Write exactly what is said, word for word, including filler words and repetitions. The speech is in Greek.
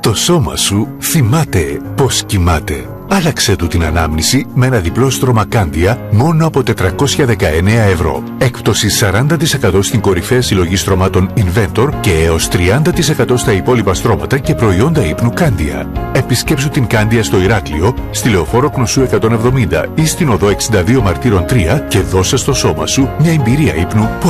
Το σώμα σου θυμάται πώς κοιμάται. Άλλαξε του την ανάμνηση με ένα διπλό στρώμα Κάντια μόνο από τετρακόσια δεκαεννέα ευρώ. Έκπτωση σαράντα τοις εκατό στην κορυφαία συλλογή στρωμάτων Inventor και έως τριάντα τοις εκατό στα υπόλοιπα στρώματα και προϊόντα ύπνου Κάντια. Επισκέψου την Κάντια στο Ηράκλειο, στη Λεωφόρο Κνουσού εκατόν εβδομήντα ή στην Οδό εξήντα δύο Μαρτύρων τρία και δώσε στο σώμα σου μια εμπειρία ύπνου